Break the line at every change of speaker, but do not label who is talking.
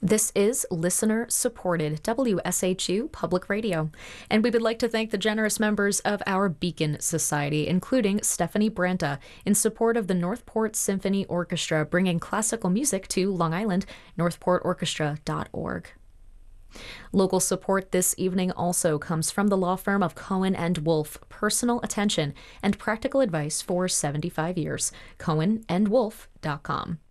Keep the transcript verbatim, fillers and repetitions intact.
This is listener-supported W S H U Public Radio, and we would like to thank the generous members of our Beacon Society, including Stephanie Branta, in support of the Northport Symphony Orchestra, bringing classical music to Long Island, northport orchestra dot org. Local support this evening also comes from the law firm of Cohen and Wolfe, personal attention and practical advice for seventy-five years, cohen and wolfe dot com.